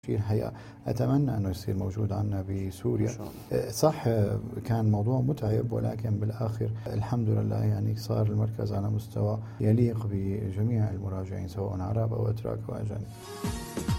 الحقيقة أتمنى أنه يصير موجود عنا بسوريا. صح، كان موضوع متعب، ولكن بالآخر الحمد لله يعني صار المركز على مستوى يليق بجميع المراجعين سواء عرب أو أتراك أو أجانب.